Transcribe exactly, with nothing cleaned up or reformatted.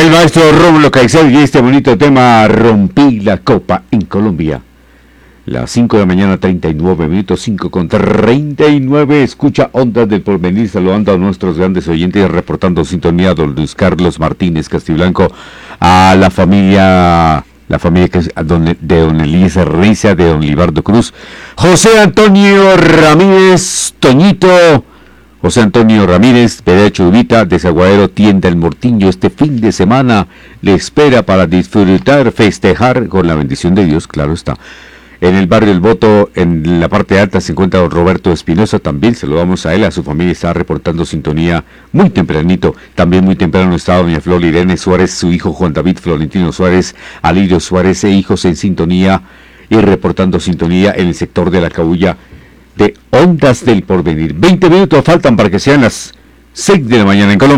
el maestro Rómulo Caicedo y este bonito tema, Rompí la Copa en Colombia. Las cinco de la mañana, treinta y nueve minutos, cinco con treinta y nueve. Escucha Ondas del Porvenir, saludando a nuestros grandes oyentes, reportando sintonía a don Luis Carlos Martínez Castiblanco, a la familia, la familia que es don, de don Eliezer Riza, de don Libardo Cruz, José Antonio Ramírez, Toñito, José Antonio Ramírez, Pedro Chubita, Desaguadero, Tienda El Mortiño. Este fin de semana le espera para disfrutar, festejar con la bendición de Dios, claro está. En el barrio El Voto, en la parte alta, se encuentra don Roberto Espinosa. También saludamos a él, a su familia. Está reportando sintonía muy tempranito. También muy temprano está doña Flor Irene Suárez, su hijo Juan David Florentino Suárez, Alirio Suárez e hijos en sintonía y reportando sintonía en el sector de la Cabulla de Ondas del Porvenir. veinte minutos faltan para que sean las seis de la mañana en Colombia.